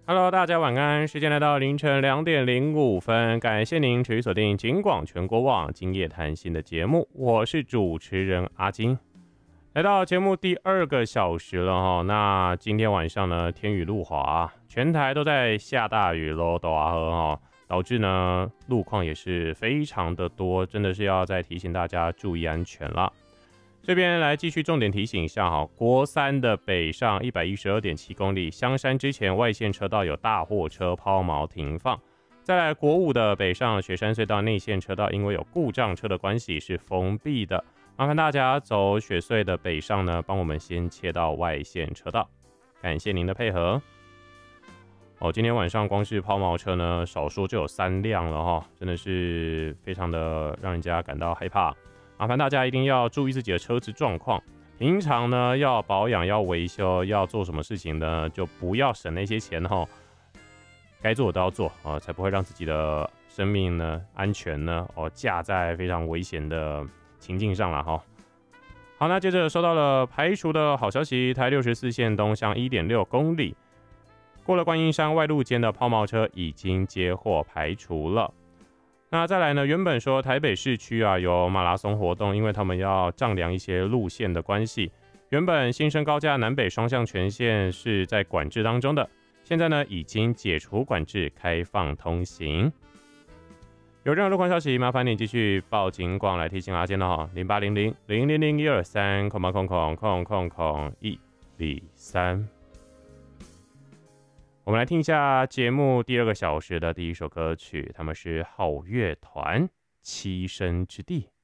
Hello，大家晚安。时间来到凌晨2:05，感谢您持续锁定警广全国网今夜谈心的节目，我是主持人阿金。来到节目第2个小时了哈，那今天晚上呢天雨路滑，全台都在下大雨喽，都啊呵哈，导致呢路况也是非常的多，真的是要再提醒大家注意安全了。这边来继续重点提醒一下哈，国三的北上112.7公里，香山之前外线车道有大货车抛锚停放。再来国五的北上雪山隧道内线车道，因为有故障车的关系是封闭的，麻烦大家走雪隧的北上呢，帮我们先切到外线车道，感谢您的配合。今天晚上光是抛锚车呢，少说就有3辆了哈，真的是非常的让人家感到害怕。麻烦大家一定要注意自己的车子状况，平常呢要保养、要维修、要做什么事情呢，就不要省那些钱哈，该做的都要做啊，才不会让自己的生命呢、安全呢架在非常危险的情境上了哈。好，那接着收到了排除的好消息，台64线东向1.6公里，过了观音山外路间的抛锚车已经接获排除了。那再来呢？原本说台北市区有马拉松活动，因为他们要丈量一些路线的关系。原本新生高架南北双向全线是在管制当中的，现在呢已经解除管制，开放通行。有任何路况消息，麻烦你继续报警广来提醒阿健的哈，0800-000-123-000-123。我们来听一下节目第2个小时的第一首歌曲，他们是好乐团《栖身之地》。